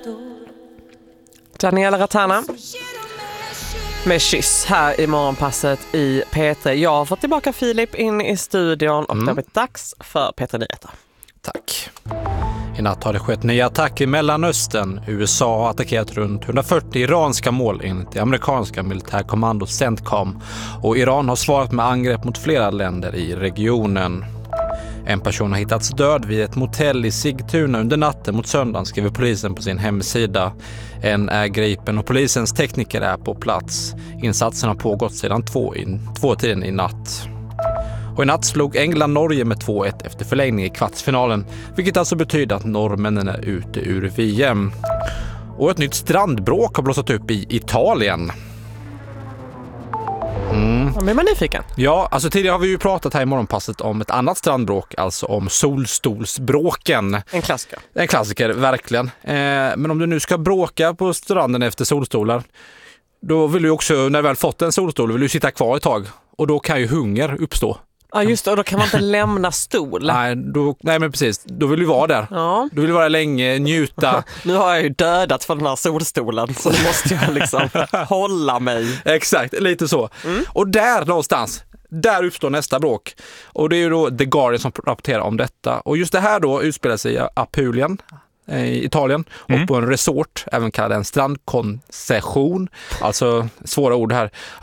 Daniela Ratana med Kyss här i morgonpasset i P3. Jag har fått tillbaka Filip in i studion och det har blivit dags för P3 Nyheter. Tack. I natt har det skett nya attacker i Mellanöstern. USA har attackerat runt 140 iranska mål enligt det amerikanska militärkommandot CENTCOM. Och Iran har svarat med angrepp mot flera länder i regionen. En person har hittats död vid ett motell i Sigtuna under natten mot söndagen, skriver polisen på sin hemsida. En är gripen och polisens tekniker är på plats. Insatsen har pågått sedan tvåtiden i natt. Och i natt slog England Norge med 2-1 efter förlängning i kvartsfinalen, vilket alltså betyder att norrmännen är ute ur VM. Och ett nytt strandbråk har blossat upp i Italien. Då blir man nyfiken. Ja, alltså tidigare har vi ju pratat här i morgonpasset om ett annat strandbråk, alltså om solstolsbråken. En klassiker. En klassiker, verkligen. Men om du nu ska bråka på stranden efter solstolar, då vill du också, när du väl fått en solstol, vill du sitta kvar ett tag. Och då kan ju hunger uppstå. Ja just det, och då kan man inte lämna stol. Nej men precis, då vill du vara där. Ja. Du vill vara länge, njuta. Nu har jag ju dödat för den här solstolen, så nu måste jag liksom hålla mig. Exakt, lite så. Och där någonstans, där uppstår nästa bråk. Och det är ju då The Guardian som rapporterar om detta. Och just det här då utspelar sig i Apulien i Italien och på en resort, även kallad en strandkoncession, alltså svåra ord här.